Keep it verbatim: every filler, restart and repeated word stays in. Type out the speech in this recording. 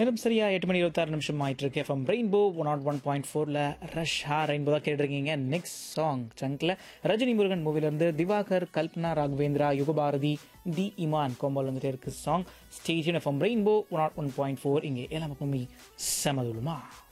நேரம் சரியா எட்டு மணி இருபத்தாறு நிமிஷம் ஆயிட்டு இருக்கு. FM rainbow one not one point ஃபோரில் ரஷ் ஹா ரெயின்போ தான் கேட்டிருக்கீங்க. நெக்ஸ்ட் சாங் சங்கில் ரஜினி முருகன் மூவிலேருந்து திவாகர், கல்பனா ராகவேந்திரா, யுகபாரதி, தி இமான் கோம்பால் வந்துட்டு இருக்கு song. ஸ்டேஜின் FM rainbow one not one point four. இங்கே எல்லா பக்கமே செமதுலுமா.